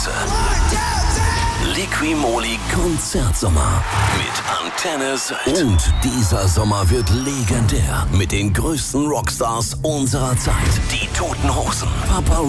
Hause. Liqui-Moly Konzertsommer mit Antenne Sylt. Und dieser Sommer wird legendär mit den größten Rockstars unserer Zeit. Die Toten Hosen, Papa